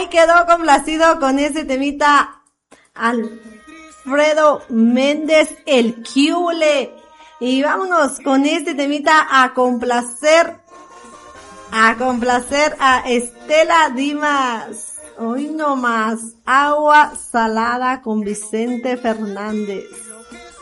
quedó complacido con ese temita Alfredo Méndez, el Cule. Y vámonos con este temita a complacer a Estela Dimas. Hoy no más, Agua Salada con Vicente Fernández.